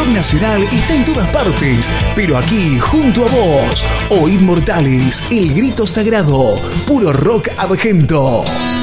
nacional está en todas partes, pero aquí junto a vos, Oíd Mortales, el grito sagrado, puro rock argento.